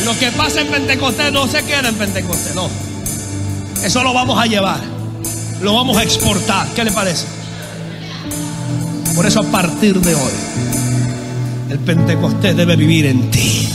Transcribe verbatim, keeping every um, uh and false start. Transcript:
Lo que pasa en Pentecostés no se queda en Pentecostés, no. Eso lo vamos a llevar, lo vamos a exportar. ¿Qué le parece? Por eso a partir de hoy el Pentecostés debe vivir en ti.